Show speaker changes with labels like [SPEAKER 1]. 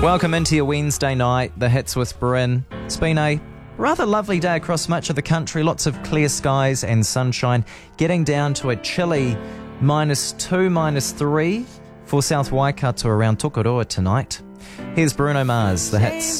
[SPEAKER 1] Welcome into your Wednesday night, the hits with Bryn. It's been a rather lovely day across much of the country, lots of clear skies and sunshine, getting down to a chilly -2, -3 for South Waikato around Tokoroa tonight. Here's Bruno Mars, the hits.